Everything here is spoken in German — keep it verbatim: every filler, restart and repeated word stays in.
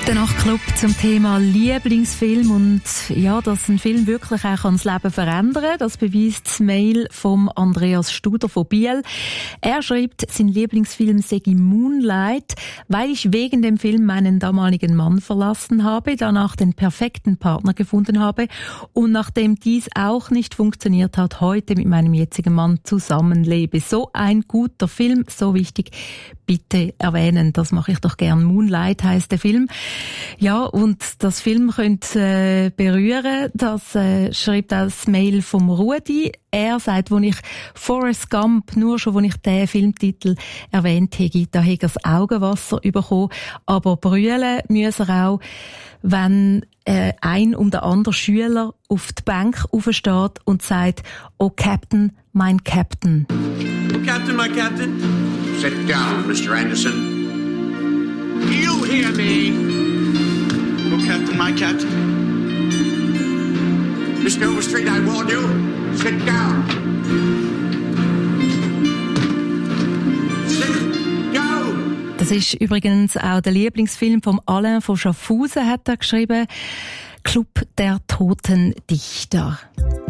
Der Nachtclub zum Thema Lieblingsfilm und ja, dass ein Film wirklich auch das Leben verändern kann, das beweist das Mail vom Andreas Studer von Biel. Er schreibt, sein Lieblingsfilm sei Moonlight, weil ich wegen dem Film meinen damaligen Mann verlassen habe, danach den perfekten Partner gefunden habe und nachdem dies auch nicht funktioniert hat, heute mit meinem jetzigen Mann zusammenlebe. So ein guter Film, so wichtig. Bitte erwähnen, das mache ich doch gern. Moonlight heisst der Film. Ja, und das Film könnte äh, berühren, das äh, schreibt das Mail vom Rudi. Er sagt, als ich Forrest Gump, nur schon, als ich den Filmtitel erwähnt habe, da hat er das Augenwasser bekommen. Aber brüllen muss er auch, wenn äh, ein und der andere Schüler auf die Bank aufsteht und sagt, oh Captain, mein Captain. Oh Captain, my Captain. Sit down, Mister Anderson. You hear me? Oh, Captain, my Captain. Mister Overstreet, I warn you. Sit down. Sit down. Das ist übrigens auch der Lieblingsfilm von Alain von Schaffhausen, hat er geschrieben. Club der Toten Dichter.